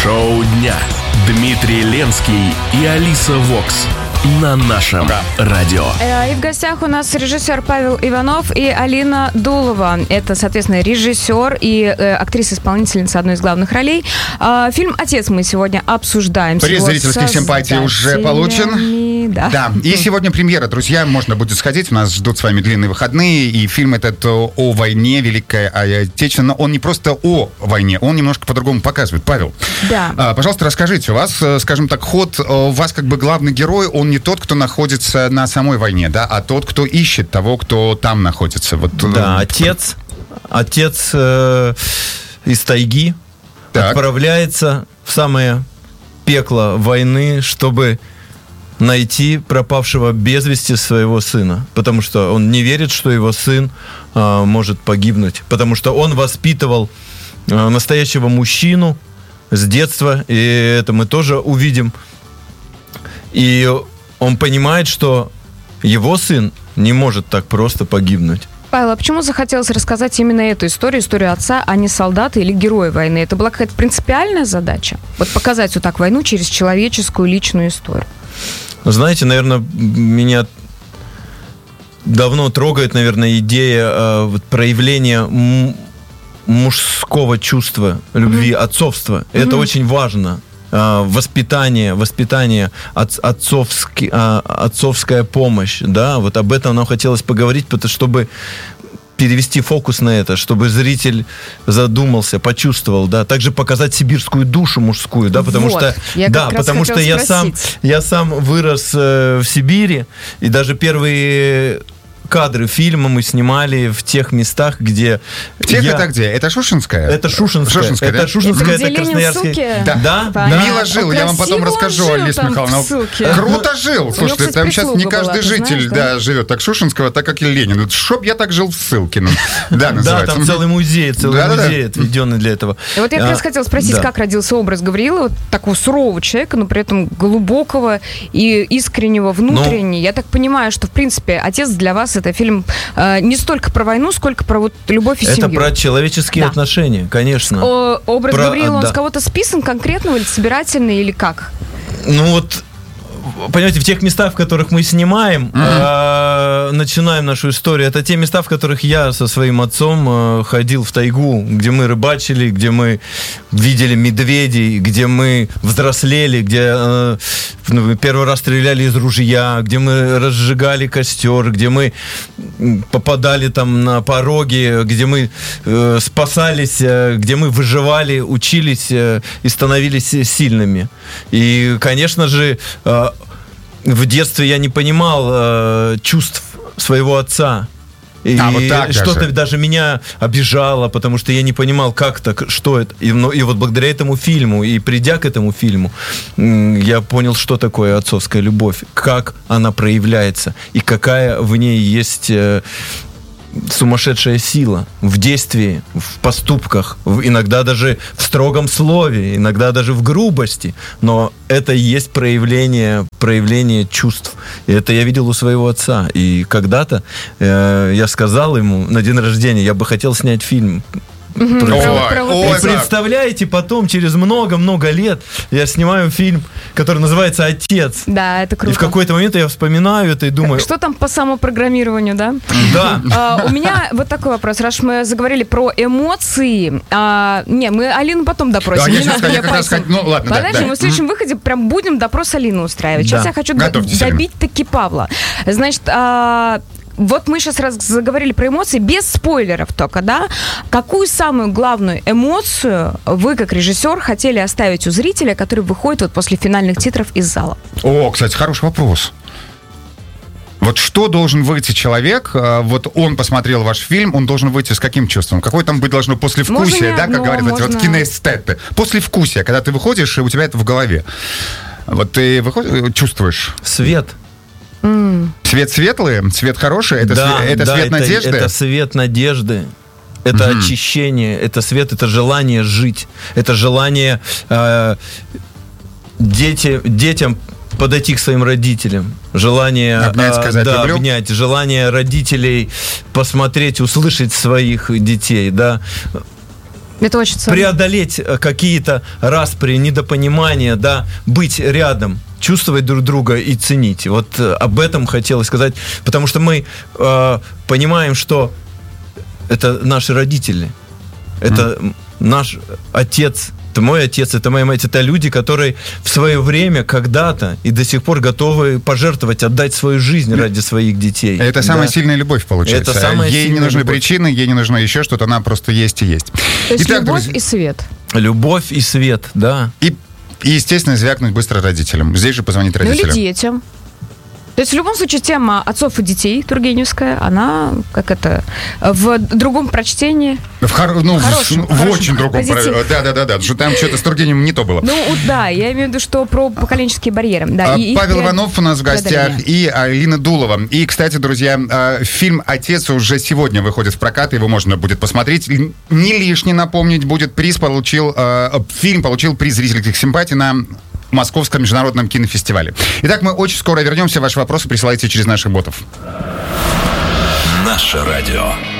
Шоу дня. Дмитрий Ленский и Алиса Вокс на нашем радио. И в гостях у нас режиссер Павел Иванов и Алина Дулова. Это, соответственно, режиссер и актриса-исполнительница одной из главных ролей. Фильм «Отец» мы сегодня обсуждаем. Приз зрительской симпатии уже получен. Да. И сегодня премьера, друзья. Можно будет сходить. У нас ждут с вами длинные выходные. И фильм этот о войне, Великой Отечественной. Но он не просто о войне, он немножко по-другому показывает. Павел, пожалуйста, расскажите. У вас, скажем так, ход, у вас как бы главный герой, он не тот, кто находится на самой войне, да, а тот, кто ищет того, кто там находится. Вот, да, отец из тайги отправляется в самое пекло войны, чтобы найти пропавшего без вести своего сына, потому что он не верит, что его сын может погибнуть, потому что он воспитывал настоящего мужчину с детства, и это мы тоже увидим. И он понимает, что его сын не может так просто погибнуть. Павел, а почему захотелось рассказать именно эту историю отца, а не солдата или героя войны? Это была какая-то принципиальная задача? Вот показать вот так войну через человеческую личную историю. Знаете, наверное, меня давно трогает, наверное, идея проявления мужского чувства, любви, отцовства. Это очень важно. Воспитание, отцовская помощь, да, вот об этом нам хотелось поговорить, чтобы перевести фокус на это, чтобы зритель задумался, почувствовал, да, также показать сибирскую душу мужскую, да, потому что я сам вырос в Сибири, и даже первые кадры фильма мы снимали в тех местах, где... Это где? Это Шушинская? Это Шушинская. Это Шушинская, это Красноярский. Да. Мило жил, я вам потом расскажу, Алиса Михайловна. Круто жил. Слушайте, там сейчас не каждый житель живет так Шушинского, так как и Ленин. Чтоб я так жил в ссылке. Да, там целый музей отведенный для этого. И вот я как раз хотела спросить, как родился образ Гавриила, такого сурового человека, но при этом глубокого и искреннего внутренне. Я так понимаю, что, в принципе, «Отец» для вас это фильм не столько про войну, сколько про вот любовь и семью. Это про человеческие отношения, конечно. Образ Гавриила, он с кого-то списан конкретного или собирательный, или как? Ну вот, понимаете, в тех местах, в которых мы снимаем, начинаем нашу историю, это те места, в которых я со своим отцом ходил в тайгу, где мы рыбачили, где мы видели медведей, где мы взрослели, где первый раз стреляли из ружья, где мы разжигали костер, где мы попадали там на пороги, где мы спасались, где мы выживали, учились и становились сильными. И, конечно же, в детстве я не понимал чувств своего отца. И что-то даже меня обижало, потому что я не понимал, как так, что это. И вот благодаря этому фильму, и придя к этому фильму, я понял, что такое отцовская любовь, как она проявляется, и какая в ней есть сумасшедшая сила в действии, в поступках, иногда даже в строгом слове, иногда даже в грубости, но это и есть проявление чувств. И это я видел у своего отца. И когда-то я сказал ему на день рождения, я бы хотел снять фильм. И представляете, потом, через много-много лет, я снимаю фильм, который называется «Отец». Да, это круто. И в какой-то момент я вспоминаю это и думаю... Что там по самопрограммированию, да? Да. У меня вот такой вопрос. Раз мы заговорили про эмоции... мы Алину потом допросим. Подальше мы в следующем выходе прям будем допрос Алины устраивать. Сейчас я хочу добить таки Павла. Значит... Вот мы сейчас заговорили про эмоции, без спойлеров только, да? Какую самую главную эмоцию вы, как режиссер, хотели оставить у зрителя, который выходит вот после финальных титров из зала? Кстати, хороший вопрос. Вот что должен выйти человек, вот он посмотрел ваш фильм, он должен выйти с каким чувством? Какое там быть должно послевкусие, да, как говорят эти вот киноэстеты? Послевкусие, когда ты выходишь, и у тебя это в голове. Вот ты выходишь, чувствуешь? Свет. Свет светлый, свет хороший, это свет надежды? Это свет надежды, это очищение, это свет, это желание жить, это желание детям подойти к своим родителям, желание обнять, желание родителей посмотреть, услышать своих детей, да. Это очень ценно. Преодолеть какие-то распри, недопонимания, да, быть рядом, чувствовать друг друга и ценить. Вот об этом хотелось сказать, потому что мы понимаем, что это наши родители, это наш отец, это мой отец, это моя мать, это люди, которые в свое время когда-то и до сих пор готовы пожертвовать, отдать свою жизнь ради своих детей. Это самая сильная любовь, получается. Это самая ей не нужны причины, ей не нужно еще что-то, она просто есть и есть. То есть итак, любовь и свет. Любовь и свет, да. И, естественно, звякнуть быстро родителям. Здесь же позвонить родителям. Ну или детям. То есть в любом случае тема отцов и детей тургеневская, она в другом прочтении. В очень другом. Да. Что там что-то с Тургеневым не то было. Ну да, я имею в виду, что про поколенческие барьеры. Да, Павел Иванов у нас в гостях и Алина Дулова. И, кстати, друзья, фильм «Отец» уже сегодня выходит в прокат, его можно будет посмотреть. Не лишне напомнить будет, фильм получил приз зрительских симпатий на Московском международном кинофестивале. Итак, мы очень скоро вернемся. Ваши вопросы присылайте через наших ботов. Наше радио.